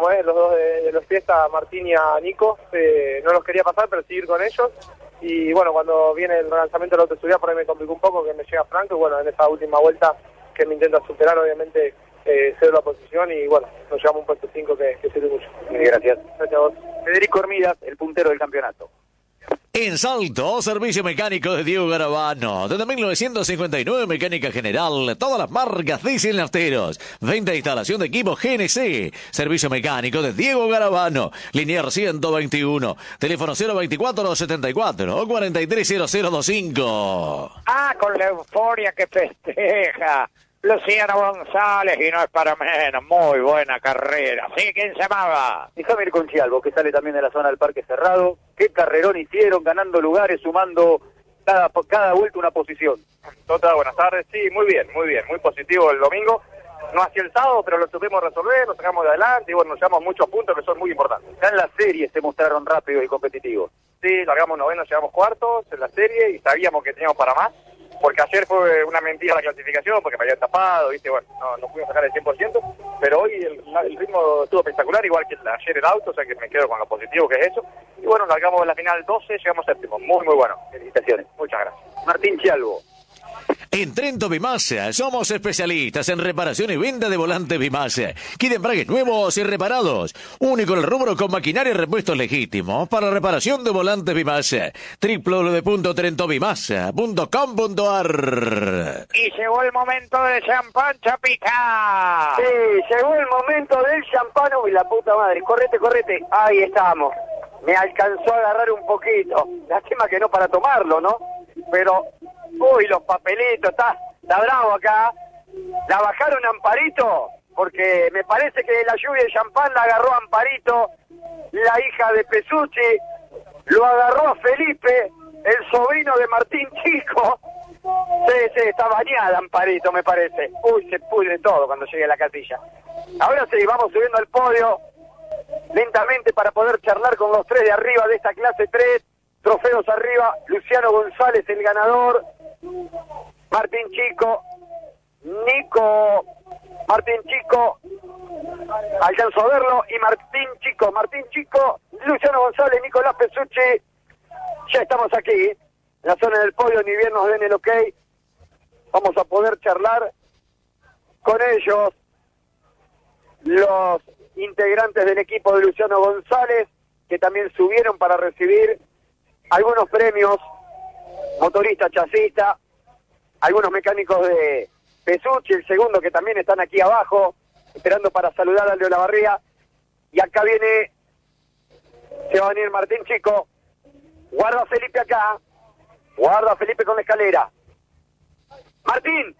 como es, los dos de los fiesta, a Martín y a Nico, no los quería pasar, pero seguir con ellos. Y bueno, cuando viene el lanzamiento de la autosuridad, por ahí me complicó un poco, que me llega Franco, y bueno, en esa última vuelta que me intenta superar, obviamente, cedo la posición, y bueno, nos llevamos un puesto 5 que sirve mucho. Gracias. Gracias a vos. Federico Hormidas, el puntero del campeonato. En Salto, servicio mecánico de Diego Garabano. Desde 1959, mecánica general, todas las marcas diesel nafteros. Venta e instalación de equipos GNC. Servicio mecánico de Diego Garabano. Linier 121. Teléfono 024-74 o 430025. Ah, con la euforia que festeja Luciano González, y no es para menos. Muy buena carrera. ¿Sí? ¿Quién se llamaba? Déjame ir con Chialvo, que sale también de la zona del Parque Cerrado. Qué carrerón hicieron, ganando lugares, sumando cada vuelta una posición. Tota, buenas tardes. Sí, muy bien, muy positivo el domingo. No hacia el sábado, pero lo supimos resolver, lo sacamos de adelante y bueno, nos llevamos muchos puntos que son muy importantes. Ya en la serie se mostraron rápidos y competitivos. Sí, largamos noveno, llegamos cuartos en la serie y sabíamos que teníamos para más. Porque ayer fue una mentira la clasificación, porque me habían tapado, ¿viste? Bueno, no pudimos sacar el 100%, pero hoy el ritmo estuvo espectacular, igual que ayer el auto, o sea que me quedo con lo positivo que es eso. Y bueno, largamos en la final 12, llegamos séptimo. Muy bueno. Felicitaciones. Muchas gracias. Martín Chialvo. En Trento Bimasa somos especialistas en reparación y venta de volantes Bimasa. Kit embragues nuevos y reparados. Único en el rubro con maquinaria y repuestos legítimos para reparación de volantes Bimasa. www.trentobimasa.com.ar. Y llegó el momento del champán, Chapita. Sí, llegó el momento del champán. Uy, la puta madre. Correte. Ahí estamos. Me alcanzó a agarrar un poquito. Lástima que no para tomarlo, ¿no? Pero, uy, los papelitos, está bravo acá. La bajaron a Amparito, porque me parece que la lluvia de champán la agarró a Amparito, la hija de Pesucci, lo agarró a Felipe, el sobrino de Martín Chico. Sí, está bañada Amparito, me parece. Uy, se pudre todo cuando llegue a la casilla. Ahora sí, vamos subiendo al podio, lentamente, para poder charlar con los tres de arriba de esta clase 3. Trofeos arriba, Luciano González, el ganador. Martín Chico, Martín Chico, alcanzó a verlo, y Martín Chico, Luciano González, Nicolás Pesucci. Ya estamos aquí, en la zona del podio, ni bien nos den el ok. Vamos a poder charlar con ellos, los integrantes del equipo de Luciano González, que también subieron para recibir algunos premios, motorista, chasista, algunos mecánicos de Pesucci, el segundo, que también están aquí abajo, esperando para saludar al de Olavarría. Y acá se va a venir Martín Chico. Guarda a Felipe acá, guarda a Felipe con la escalera. Martín,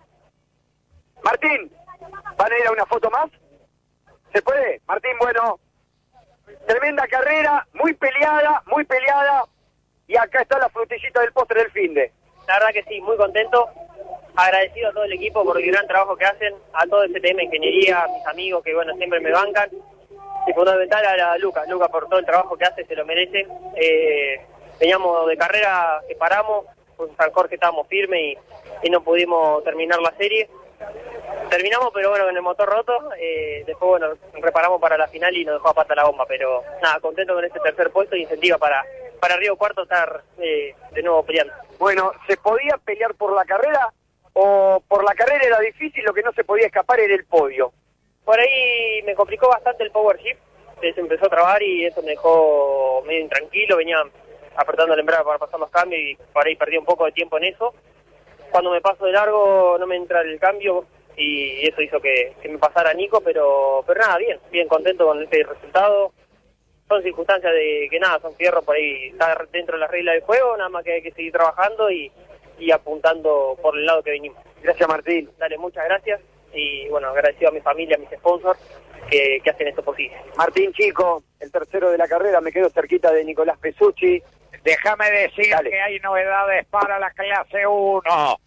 ¿van a ir a una foto más? ¿Se puede? Martín, bueno, tremenda carrera, muy peleada, y acá está la frutillita del postre del finde. La verdad que sí, muy contento, agradecido a todo el equipo por el gran trabajo que hacen, a todo el CTM Ingeniería, a mis amigos que bueno, siempre me bancan, y fundamental a Luca por todo el trabajo que hace, se lo merece. Veníamos de carrera que paramos, con San Jorge estábamos firmes y no pudimos terminar la serie. Terminamos, pero bueno, con el motor roto. Después, bueno, reparamos para la final y nos dejó a pata la bomba. Pero nada, contento con este tercer puesto y incentiva para Río Cuarto estar de nuevo peleando. Bueno, ¿se podía pelear por la carrera o por la carrera era difícil? Lo que no se podía escapar era el podio. Por ahí me complicó bastante el power shift. Se empezó a trabar y eso me dejó medio intranquilo. Venía apretando el embrague para pasar los cambios y por ahí perdí un poco de tiempo en eso. Cuando me paso de largo no me entra el cambio y eso hizo que me pasara Nico, pero nada, bien contento con este resultado. Son circunstancias de que nada, son fierros, por ahí estar dentro de la regla del juego, nada más que hay que seguir trabajando y apuntando por el lado que venimos. Gracias, Martín. Dale, muchas gracias y bueno, agradecido a mi familia, a mis sponsors que hacen esto posible. Martín Chico, el tercero de la carrera, me quedo cerquita de Nicolás Pesucci. Déjame decir Dale. que hay novedades para la clase 1,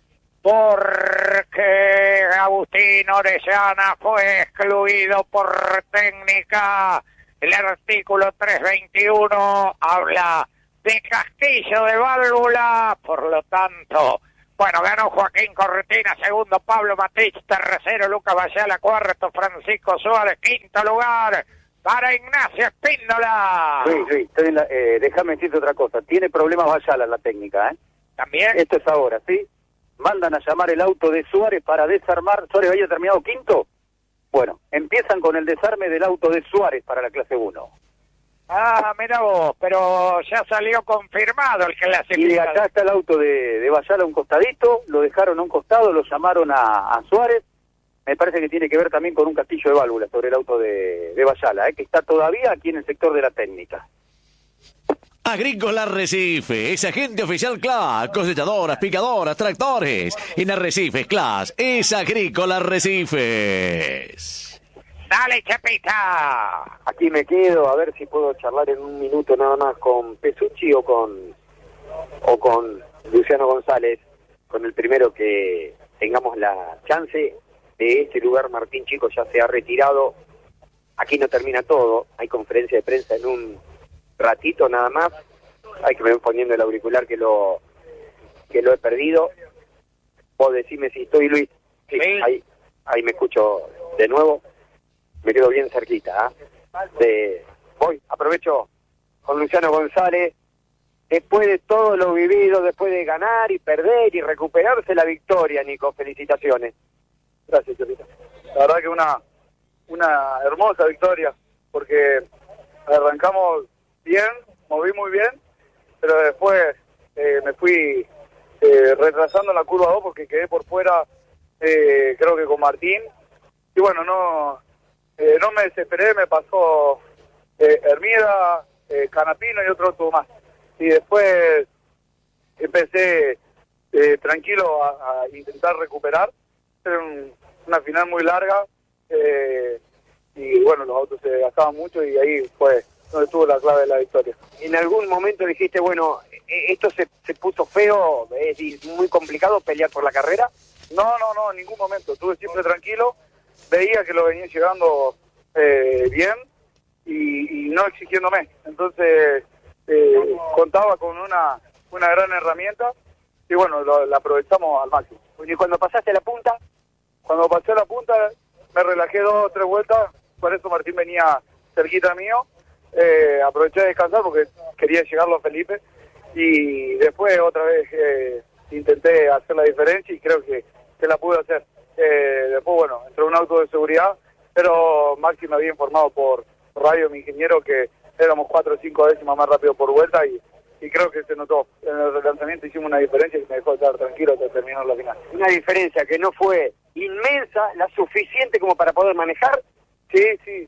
porque Agustín Orellana fue excluido por técnica. El artículo 321 habla de casquillo de válvula, por lo tanto, bueno, ganó Joaquín Corretina, segundo Pablo Matich, tercero Lucas Bayala, cuarto Francisco Suárez, quinto lugar para Ignacio Espíndola. Sí, déjame decirte otra cosa. Tiene problemas Bayala en la técnica, ¿eh? También. Esto es ahora, ¿sí? Mandan a llamar el auto de Suárez para desarmar. ¿Suárez había terminado quinto? Bueno, empiezan con el desarme del auto de Suárez para la clase 1. Ah, mira vos, pero ya salió confirmado el clasificado. Y de acá está el auto de Bayala a un costadito, lo dejaron a un costado, lo llamaron a Suárez. Me parece que tiene que ver también con un castillo de válvulas sobre el auto de Bayala, que está todavía aquí en el sector de la técnica. Agrícola Arrecife es agente oficial CLAS, cosechadoras, picadoras, tractores. En Arrecifes CLAS es Agrícola Arrecifes. Dale, Chapita. Aquí me quedo a ver si puedo charlar en un minuto nada más con Pesucci o con Luciano González, con el primero que tengamos la chance. De este lugar Martín Chico ya se ha retirado. Aquí no termina todo, hay conferencia de prensa en un ratito nada más. Hay que me voy poniendo el auricular que lo he perdido. Vos decime si estoy, Luis. Sí, ahí me escucho de nuevo. Me quedo bien cerquita. Voy, aprovecho con Luciano González. Después de todo lo vivido, después de ganar y perder y recuperarse la victoria, Nico, felicitaciones. Gracias, Chapita. La verdad que una hermosa victoria, porque arrancamos bien, moví muy bien, pero después me fui retrasando en la curva 2 porque quedé por fuera, creo que con Martín. Y bueno, no me desesperé, me pasó Hermida, Canapino y otro auto más. Y después empecé tranquilo a intentar recuperar. Era una final muy larga y bueno, los autos se gastaban mucho y ahí fue donde estuvo la clave de la victoria. ¿En algún momento dijiste, bueno, esto se puso feo, es muy complicado pelear por la carrera? No, en ningún momento. Estuve siempre tranquilo, veía que lo venía llegando bien y no exigiéndome. Entonces contaba con una gran herramienta y bueno, la aprovechamos al máximo. Y cuando pasaste la punta... Cuando pasé la punta me relajé 2 o 3 vueltas, por eso Martín venía cerquita mío, aproveché de descansar porque quería llegarlo a Felipe y después otra vez intenté hacer la diferencia y creo que la pude hacer. Después bueno, entró un auto de seguridad, pero Maxi me había informado por radio, mi ingeniero, que éramos 4 o 5 décimas más rápido por vuelta y creo que se notó. En el relanzamiento hicimos una diferencia y me dejó estar tranquilo hasta terminar la final. Una diferencia que no fue inmensa, la suficiente como para poder manejar. Sí.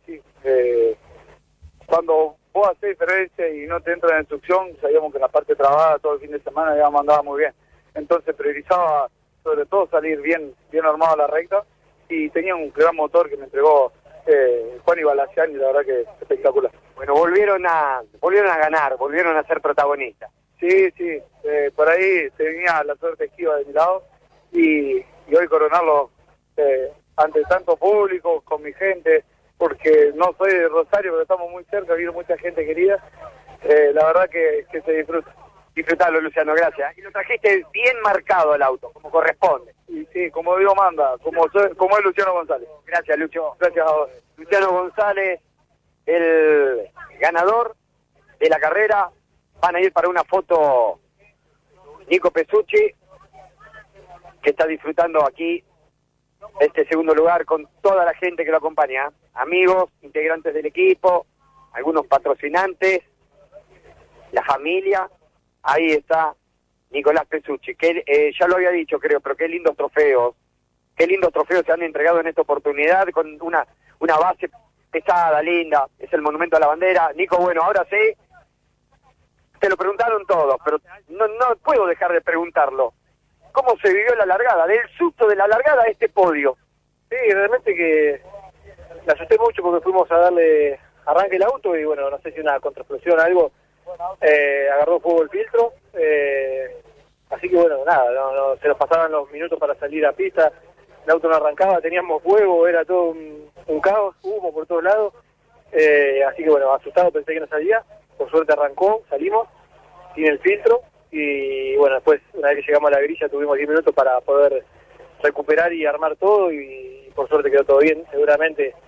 Cuando vos haces diferencia y no te entra en instrucción, sabíamos que en la parte trabada todo el fin de semana ya andaba muy bien. Entonces priorizaba sobre todo salir bien armado a la recta y tenía un gran motor que me entregó Juan Ibalaciani, la verdad que espectacular. Bueno, volvieron a ganar, volvieron a ser protagonistas. Sí, por ahí tenía la suerte esquiva de mi lado y hoy coronarlo ante tanto público, con mi gente, porque no soy de Rosario, pero estamos muy cerca, ha habido mucha gente querida, la verdad que se disfruta. Disfrutalo, Luciano, gracias. Y lo trajiste bien marcado el auto, como corresponde. Y sí, como Dios manda, como es Luciano González. Gracias, Lucho. Gracias a vos. Luciano González, el ganador de la carrera. Van a ir para una foto Nico Pesucci, que está disfrutando aquí este segundo lugar con toda la gente que lo acompaña. Amigos, integrantes del equipo, algunos patrocinantes, la familia. Ahí está Nicolás Pesucci, que ya lo había dicho, creo, pero qué lindos trofeos se han entregado en esta oportunidad, con una base pesada, linda, es el monumento a la bandera. Nico, bueno, ahora sí, te lo preguntaron todos, pero no puedo dejar de preguntarlo. ¿Cómo se vivió la largada? Del susto de la largada a este podio. Sí, realmente que me asusté mucho porque fuimos a darle arranque el auto y bueno, no sé si una contraexplosión o algo, agarró fuego el filtro, así que bueno, nada, no se nos pasaban los minutos para salir a pista, el auto no arrancaba, teníamos fuego, era todo un caos, humo por todos lados, así que bueno, asustado, pensé que no salía, por suerte arrancó, salimos sin el filtro y bueno, después una vez que llegamos a la grilla tuvimos 10 minutos para poder recuperar y armar todo y por suerte quedó todo bien. Seguramente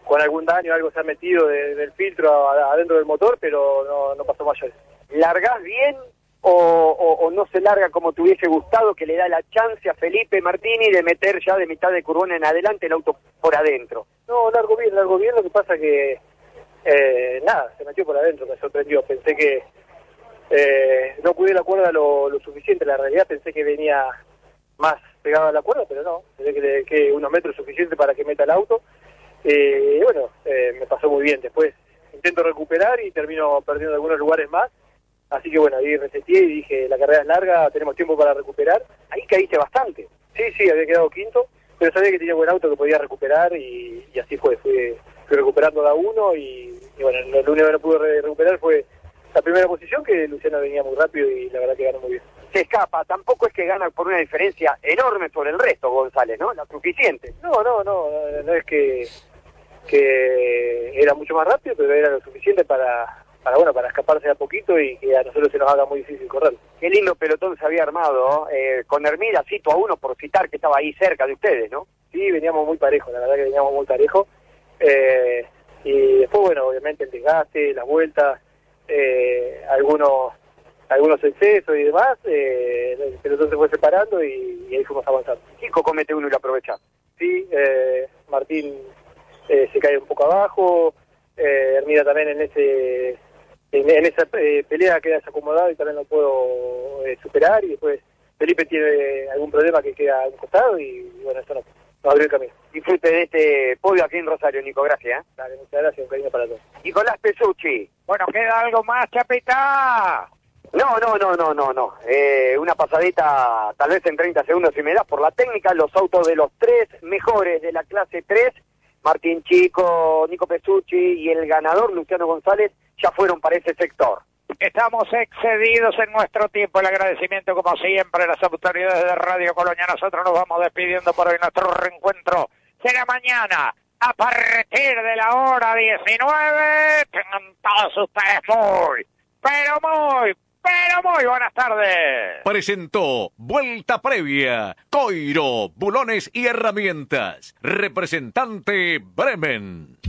con algún daño, algo se ha metido del filtro adentro del motor, pero no pasó mayores. ¿Largás bien o no se larga como te hubiese gustado, que le da la chance a Felipe Martini de meter ya de mitad de curvón en adelante el auto por adentro? No, largo bien, lo que pasa que nada, se metió por adentro, me sorprendió, pensé que no cuidé la cuerda lo suficiente, la realidad pensé que venía más pegado a la cuerda, pero no, pensé que le dediqué unos metros suficientes para que meta el auto, bueno, me pasó muy bien, después intento recuperar y termino perdiendo algunos lugares más, así que bueno, ahí reseteé y dije, la carrera es larga, tenemos tiempo para recuperar. Ahí caíste bastante. Sí, había quedado quinto, pero sabía que tenía buen auto que podía recuperar y así fue, fui recuperando de a uno y bueno, lo único que no pude recuperar fue la primera posición, que Luciano venía muy rápido y la verdad que ganó muy bien. Se escapa, tampoco es que gana por una diferencia enorme sobre el resto, González, ¿no? La suficiente. No es que era mucho más rápido, pero era lo suficiente para escaparse a poquito y que a nosotros se nos haga muy difícil correr. Qué lindo pelotón se había armado, con Hermida, cito a uno por citar, que estaba ahí cerca de ustedes, ¿no? Sí, veníamos muy parejos, la verdad que veníamos muy parejos. Y después, bueno, obviamente el desgaste, las vueltas, algunos excesos y demás, el pelotón se fue separando y ahí fuimos avanzando. Chico comete uno y lo aprovecha. Sí, Martín se cae un poco abajo, Hermida también en esa pelea queda desacomodado y también lo puedo superar, y después Felipe tiene algún problema que queda a un costado y bueno, eso nos abrió el camino. Disfrute de este podio aquí en Rosario, Nico, gracias. Dale, muchas gracias, un cariño para todos. Nicolás Pesucci. Bueno, ¿queda algo más, Chapita? No. Una pasadita, tal vez en 30 segundos si me das, por la técnica, los autos de los tres mejores de la clase 3, Martín Chico, Nico Pesucci y el ganador, Luciano González, ya fueron para ese sector. Estamos excedidos en nuestro tiempo. El agradecimiento, como siempre, a las autoridades de Radio Colonia. Nosotros nos vamos despidiendo por hoy. Nuestro reencuentro será mañana a partir de la hora 19. Tengan todos ustedes muy buenas tardes. Presentó Vuelta Previa, Coiro, Bulones y Herramientas. Representante Bremen.